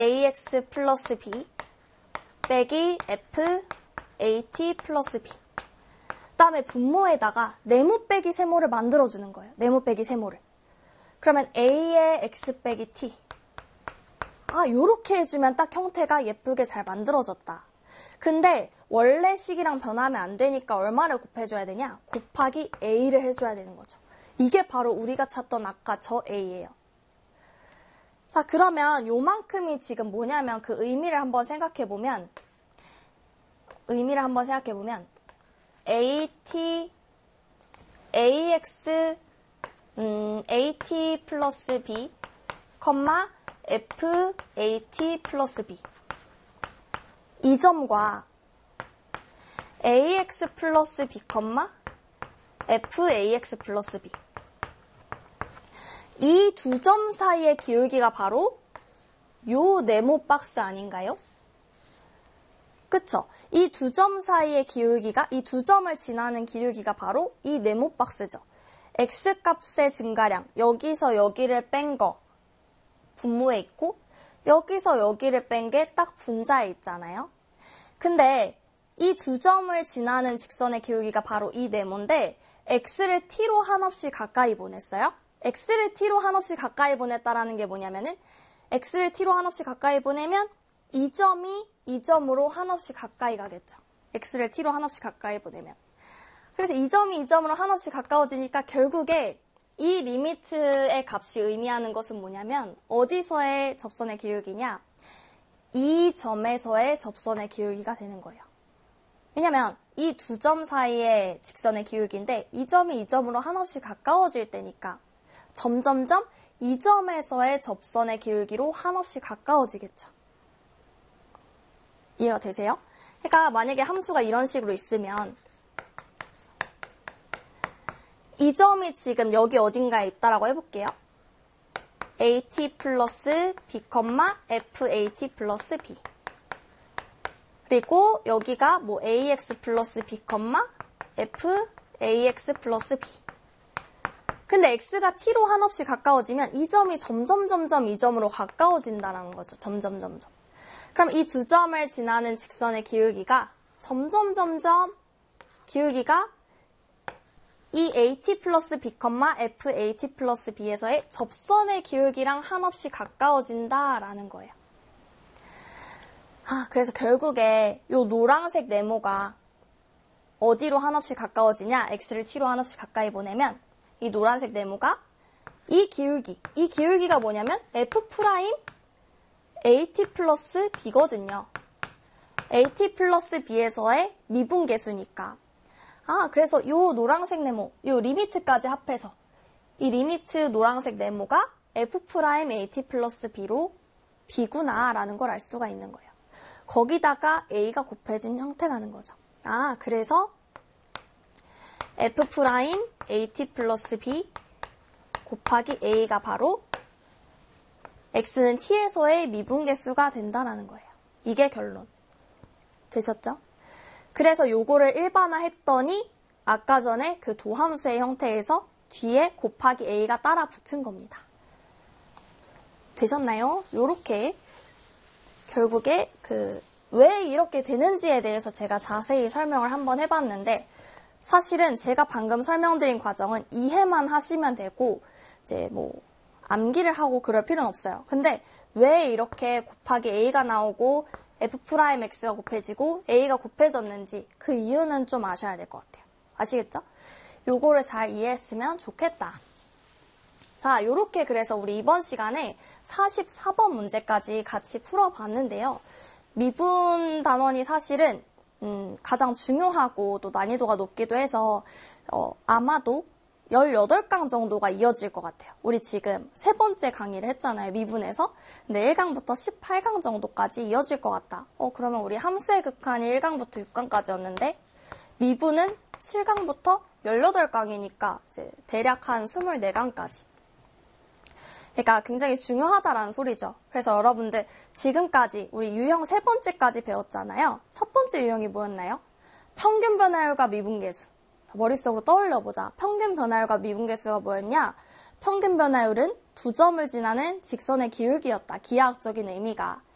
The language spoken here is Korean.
ax 플러스 b 빼기 f at 플러스 b. 그 다음에 분모에다가 네모 빼기 세모를 만들어주는 거예요. 네모 빼기 세모를. 그러면 a의 x 빼기 t. 요렇게 해주면 딱 형태가 예쁘게 잘 만들어졌다. 근데 원래 식이랑 변하면 안 되니까 얼마를 곱해줘야 되냐? 곱하기 a를 해줘야 되는 거죠. 이게 바로 우리가 찾던 아까 저 a예요. 자, 그러면 요만큼이 지금 뭐냐면 그 의미를 한번 생각해보면 at 플러스 b, f at 플러스 b. 이 점과 ax 플러스 b, f ax 플러스 b. 이 두 점 사이의 기울기가 바로 요 네모 박스 아닌가요? 그쵸? 이 두 점 사이의 기울기가, 이 두 점을 지나는 기울기가 바로 이 네모 박스죠. x값의 증가량, 여기서 여기를 뺀 거 분모에 있고, 여기서 여기를 뺀 게 딱 분자에 있잖아요. 근데 이 두 점을 지나는 직선의 기울기가 바로 이 네모인데, x를 t로 한없이 가까이 보냈어요. x를 t로 한없이 가까이 보냈다라는 게 뭐냐면은, x를 t로 한없이 가까이 보내면 이 점이 이 점으로 한없이 가까이 가겠죠. x를 t로 한없이 가까이 보내면. 그래서 이 점이 이 점으로 한없이 가까워지니까 결국에 이 리미트의 값이 의미하는 것은 뭐냐면 어디서의 접선의 기울기냐? 이 점에서의 접선의 기울기가 되는 거예요. 왜냐면 이 두 점 사이의 직선의 기울기인데 이 점이 이 점으로 한없이 가까워질 때니까 점점점 이 점에서의 접선의 기울기로 한없이 가까워지겠죠. 이해가 되세요? 그러니까 만약에 함수가 이런 식으로 있으면 이 점이 지금 여기 어딘가에 있다라고 해볼게요. at 플러스 b, f at 플러스 b. 그리고 여기가 뭐 ax 플러스 b, f ax 플러스 b. 근데 x가 t로 한없이 가까워지면 이 점이 점점 이 점으로 가까워진다는 거죠. 점점. 그럼 이 두 점을 지나는 직선의 기울기가 점점 기울기가 이 at 플러스 b, f at 플러스 b에서의 접선의 기울기랑 한없이 가까워진다라는 거예요. 그래서 결국에 요 노란색 네모가 어디로 한없이 가까워지냐? x를 t로 한없이 가까이 보내면 이 노란색 네모가 이 기울기가 뭐냐면 f 프라임 at 플러스 b거든요. at 플러스 b에서의 미분계수니까. 그래서 요 노란색 네모, 요 리미트까지 합해서 이 리미트 노란색 네모가 f 프라임 at 플러스 b로 b구나 라는 걸 알 수가 있는 거예요. 거기다가 a가 곱해진 형태라는 거죠. 그래서 f 프라임 at 플러스 b 곱하기 a가 바로 x는 t에서의 미분계수가 된다라는 거예요. 이게 결론. 되셨죠? 그래서 요거를 일반화했더니 아까 전에 그 도함수의 형태에서 뒤에 곱하기 a가 따라 붙은 겁니다. 되셨나요? 요렇게 결국에 왜 이렇게 되는지에 대해서 제가 자세히 설명을 한번 해봤는데 사실은 제가 방금 설명드린 과정은 이해만 하시면 되고 이제 뭐 암기를 하고 그럴 필요는 없어요. 근데 왜 이렇게 곱하기 a가 나오고 f'x가 곱해지고 a가 곱해졌는지 그 이유는 좀 아셔야 될 것 같아요. 아시겠죠? 요거를 잘 이해했으면 좋겠다. 자, 요렇게 그래서 우리 이번 시간에 44번 문제까지 같이 풀어봤는데요. 미분 단원이 사실은 가장 중요하고 또 난이도가 높기도 해서 아마도 18강 정도가 이어질 것 같아요. 우리 지금 세 번째 강의를 했잖아요. 미분에서. 근데 1강부터 18강 정도까지 이어질 것 같다. 그러면 우리 함수의 극한이 1강부터 6강까지였는데 미분은 7강부터 18강이니까 이제 대략 한 24강까지. 그러니까 굉장히 중요하다라는 소리죠. 그래서 여러분들 지금까지 우리 유형 세 번째까지 배웠잖아요. 첫 번째 유형이 뭐였나요? 평균 변화율과 미분계수. 머릿속으로 떠올려보자. 평균 변화율과 미분계수가 뭐였냐? 평균 변화율은 두 점을 지나는 직선의 기울기였다. 기하학적인 의미가.